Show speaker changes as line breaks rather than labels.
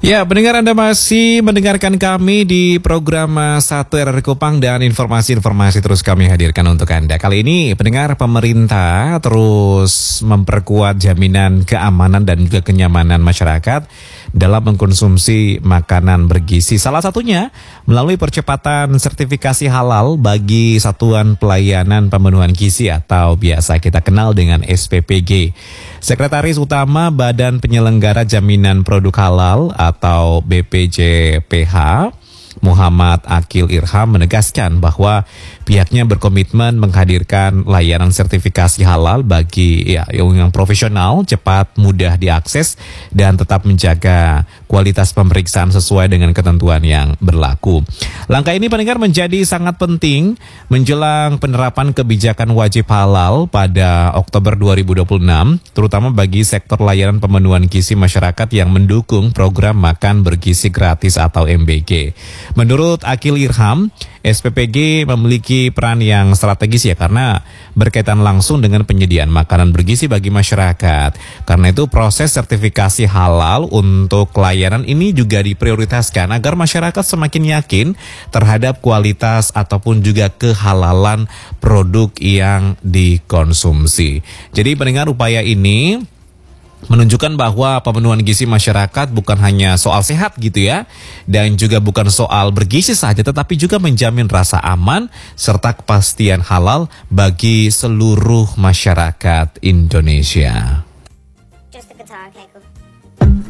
Ya, pendengar, Anda masih mendengarkan kami di program 1 RRI Kupang dan informasi-informasi terus kami hadirkan untuk Anda. Kali ini, pendengar, pemerintah terus memperkuat jaminan keamanan dan juga kenyamanan masyarakat dalam mengkonsumsi makanan bergizi. Salah satunya melalui percepatan sertifikasi halal bagi Satuan Pelayanan Pemenuhan Gizi atau biasa kita kenal dengan SPPG. Sekretaris Utama Badan Penyelenggara Jaminan Produk Halal atau BPJPH, Muhammad Akil Irham, menegaskan bahwa pihaknya berkomitmen menghadirkan layanan sertifikasi halal bagi yang profesional, cepat, mudah diakses, dan tetap menjaga kualitas pemeriksaan sesuai dengan ketentuan yang berlaku. Langkah ini, pendengar, menjadi sangat penting menjelang penerapan kebijakan wajib halal pada Oktober 2026, terutama bagi sektor layanan pemenuhan gizi masyarakat yang mendukung program makan bergizi gratis atau MBG. Menurut Akil Irham, SPPG memiliki peran yang strategis karena berkaitan langsung dengan penyediaan makanan bergizi bagi masyarakat. Karena itu proses sertifikasi halal untuk layanan ini juga diprioritaskan agar masyarakat semakin yakin terhadap kualitas ataupun juga kehalalan produk yang dikonsumsi. Jadi pendengar, upaya ini menunjukkan bahwa pemenuhan gizi masyarakat bukan hanya soal sehat gitu ya, dan juga bukan soal bergizi saja, tetapi juga menjamin rasa aman serta kepastian halal bagi seluruh masyarakat Indonesia.